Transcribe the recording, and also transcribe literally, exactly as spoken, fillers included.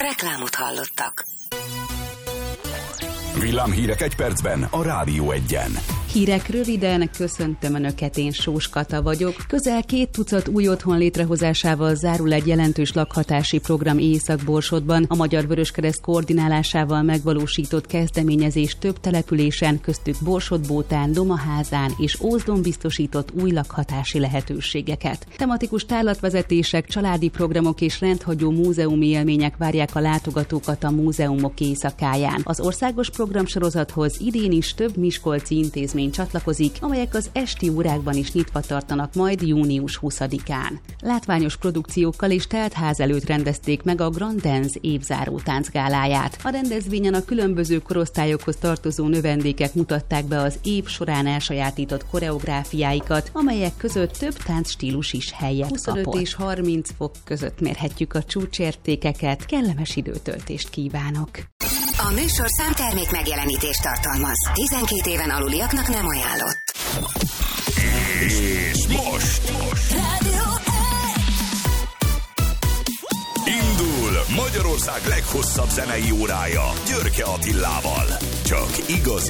Reklámot hallottak. Villámhírek egy percben a Rádió Egyen. Hírek röviden, köszöntöm Önöket, én Sós Kata vagyok. Közel két tucat új otthon létrehozásával zárul egy jelentős lakhatási program Észak-Borsodban. A Magyar Vöröskereszt koordinálásával megvalósított kezdeményezés több településen, köztük Borsod-Bótán, Domaházán és Ózdon biztosított új lakhatási lehetőségeket. Tematikus tárlatvezetések, családi programok és rendhagyó múzeumi élmények várják a látogatókat a múzeumok éjszakáján. Az országos programsorozathoz idén is több miskolci intézmény csatlakozik, amelyek az esti órákban is nyitva tartanak majd június huszadikán. Látványos produkciókkal és teltház előtt rendezték meg a Grand Dance évzáró táncgáláját. A rendezvényen a különböző korosztályokhoz tartozó növendékek mutatták be az év során elsajátított koreográfiáikat, amelyek között több táncstílus is helyet huszonöt kapott. És harminc fok között mérhetjük a csúcsértékeket. Kellemes időtöltést kívánok! A műsor számtermék megjelenítést tartalmaz. tizenkét éven aluliaknak nem ajánlott. És most, most. Indul Magyarország leghosszabb zenei órája Györke Attilával. Csak igazi